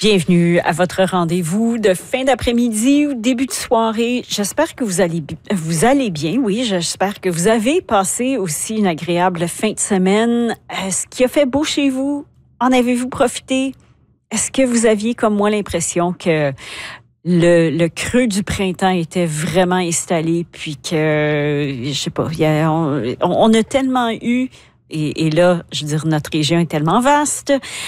Bienvenue à votre rendez-vous de fin d'après-midi ou début de soirée. J'espère que vous allez bien. Oui, j'espère que vous avez passé aussi une agréable fin de semaine. Est-ce qu'il a fait beau chez vous? En avez-vous profité? Est-ce que vous aviez, comme moi, l'impression que le creux du printemps était vraiment installé, puis que, je sais pas, on a tellement eu... Et là, je veux dire, notre région est tellement vaste.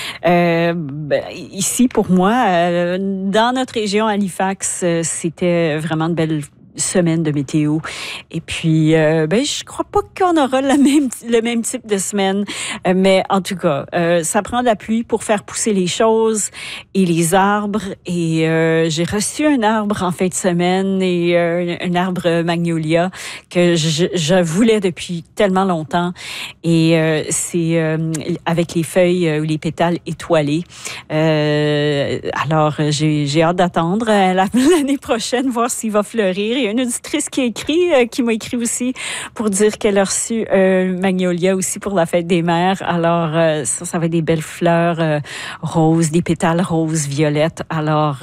Ici, pour moi, dans notre région, Halifax, c'était vraiment de belles semaines de météo. Et puis, je crois pas qu'on aura le même type de semaine. Mais en tout cas, ça prend de la pluie pour faire pousser les choses et les arbres. Et j'ai reçu un arbre en fin de semaine et un arbre magnolia que je voulais depuis tellement longtemps. Et c'est avec les feuilles ou les pétales étoilés. Alors, j'ai hâte d'attendre l'année prochaine, voir s'il va fleurir. Il y a une auditrice qui m'a écrit aussi pour dire qu'elle a reçu un magnolia aussi pour la fête des mères. Alors, ça va être des belles fleurs roses, des pétales roses, violettes. Alors,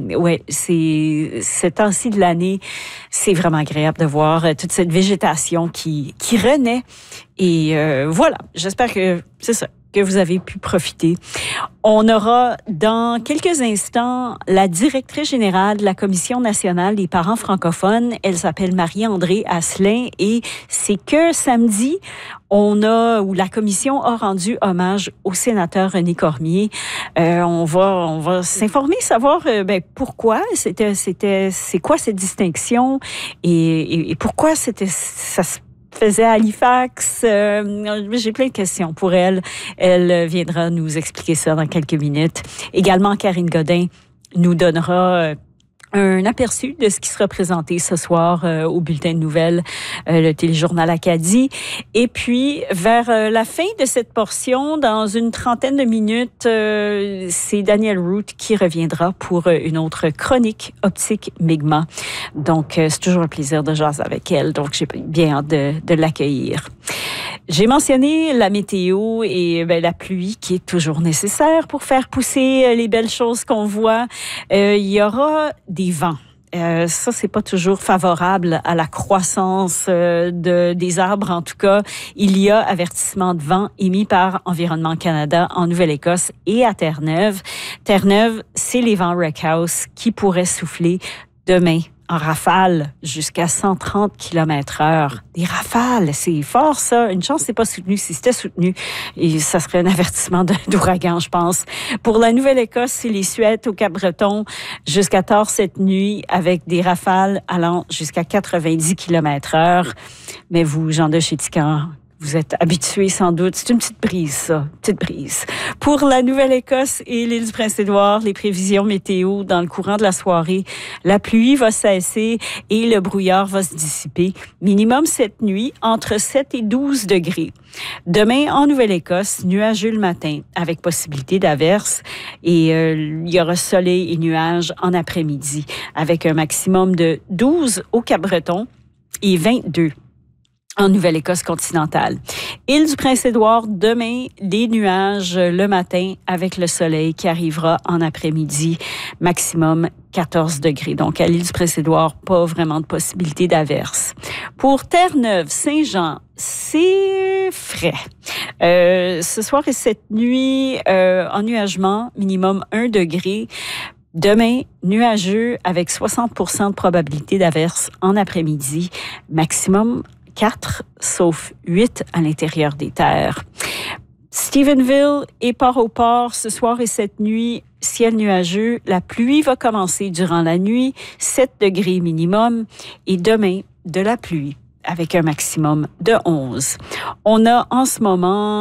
ce temps-ci de l'année, c'est vraiment agréable de voir toute cette végétation qui renaît. Et voilà, j'espère que c'est ça, que vous avez pu profiter. On aura dans quelques instants la directrice générale de la Commission nationale des parents francophones. Elle s'appelle Marie-André Asselin et c'est que samedi, la commission a rendu hommage au sénateur René Cormier. On va s'informer, savoir pourquoi c'est quoi cette distinction et pourquoi ça se faisait à Halifax. J'ai plein de questions pour elle. Elle viendra nous expliquer ça dans quelques minutes. Également, Karine Godin nous donnera un aperçu de ce qui sera présenté ce soir au bulletin de nouvelles, le téléjournal Acadie. Et puis, vers la fin de cette portion, dans une trentaine de minutes, c'est Danielle Root qui reviendra pour une autre chronique Optique Mi'kmaq. Donc, c'est toujours un plaisir de jaser avec elle. Donc, j'ai bien hâte de l'accueillir. J'ai mentionné la météo et la pluie qui est toujours nécessaire pour faire pousser les belles choses qu'on voit. Il y aura des vents. Ça, c'est pas toujours favorable à la croissance des arbres. En tout cas, il y a avertissement de vent émis par Environnement Canada en Nouvelle-Écosse et à Terre-Neuve. Terre-Neuve, c'est les vents Rickhouse qui pourraient souffler demain en rafale jusqu'à 130 km/h. Des rafales, c'est fort ça. Une chance, c'est pas soutenu. Si c'était soutenu, et ça serait un avertissement d'ouragan, je pense. Pour la Nouvelle-Écosse, c'est les Suettes au Cap-Breton jusqu'à tard cette nuit avec des rafales allant jusqu'à 90 km/h. Mais vous, Jean de Chétican, vous êtes habitués sans doute. C'est une petite brise, ça. Petite brise. Pour la Nouvelle-Écosse et l'île du Prince-Édouard, les prévisions météo dans le courant de la soirée, la pluie va cesser et le brouillard va se dissiper. Minimum cette nuit, entre 7 et 12 degrés. Demain, en Nouvelle-Écosse, nuageux le matin, avec possibilité d'averse. Et il y aura soleil et nuages en après-midi, avec un maximum de 12 au Cap-Breton et 22 en Nouvelle-Écosse continentale. Île du Prince-Édouard, demain, des nuages le matin avec le soleil qui arrivera en après-midi, maximum 14 degrés. Donc, à l'île du Prince-Édouard, pas vraiment de possibilité d'averse. Pour Terre-Neuve, Saint-Jean, c'est frais. Ce soir et cette nuit, ennuagement, minimum 1 degré. Demain, nuageux avec 60% de probabilité d'averse en après-midi, maximum 4, sauf 8 à l'intérieur des terres. Stephenville et Port-au-Port, ce soir et cette nuit, ciel nuageux. La pluie va commencer durant la nuit, 7 degrés minimum. Et demain, de la pluie avec un maximum de 11. On a en ce moment